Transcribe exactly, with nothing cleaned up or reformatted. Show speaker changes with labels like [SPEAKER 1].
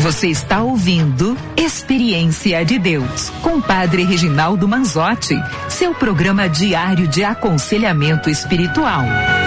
[SPEAKER 1] Você está ouvindo Experiência de Deus, com Padre Reginaldo Manzotti, seu programa diário de aconselhamento espiritual.